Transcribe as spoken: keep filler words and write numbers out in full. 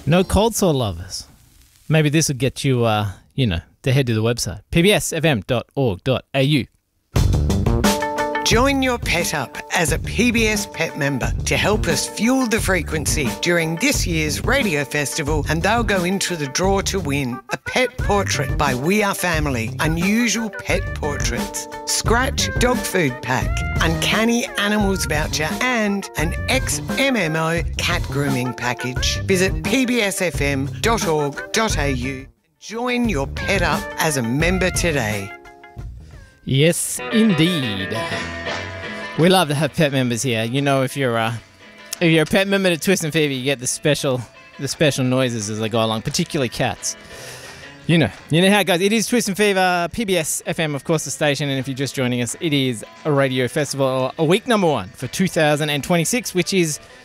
No cold sore lovers. Maybe this will get you, uh, you know, to head to the website, p b s f m dot org dot a u. Join your pet up as a P B S Pet member to help us fuel the frequency during this year's radio festival, and they'll go into the draw to win a pet portrait by We Are Family, Unusual Pet Portraits, Scratch Dog Food Pack, Uncanny Animals Voucher and an X M M O Cat Grooming Package. Visit p b s f m dot org dot a u. Join your pet up as a member today. Yes, indeed. We love to have pet members here. You know, if you're uh, if you're a pet member to Twist and Fever, you get the special the special noises as they go along, particularly cats. You know, you know how it goes. It is Twist and Fever, P B S F M, of course, the station. And if you're just joining us, it is a radio festival, a week number one for two thousand twenty-six, which is